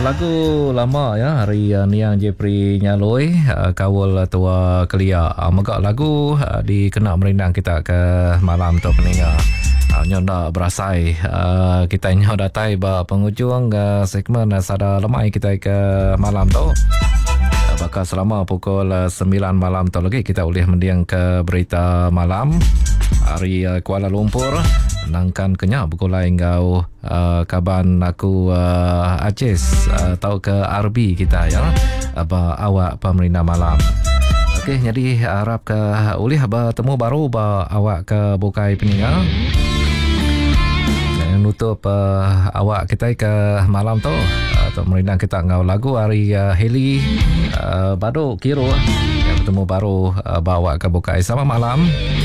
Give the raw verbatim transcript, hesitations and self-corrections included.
lagu lama ya hari uh, Niang Jepri Nyaloi uh, kawal tua kelia uh, megak lagu uh, dikena merindang kita ke malam tu peninga uh, nyoda berasai uh, kita nyo datai ba penghujung uh, segmen uh, sada lemai kita ke malam tu uh, bakal selama pukul uh, sembilan malam tu lagi kita boleh mendiang ke berita malam hari uh, Kuala Lumpur nangkan kenya bukulai engkau uh, kaban aku uh, Aceh uh, tau ke R B kita ya apa awak pemerintah malam. Okey, jadi harap ke ulih bertemu baru ba awak ke bukai peninga yang nutup uh, awak kita ke malam tu atau uh, merindang kita ngau lagu hari uh, Heli uh, baru kiro yang bertemu baru uh, bawa ke bukai sama malam.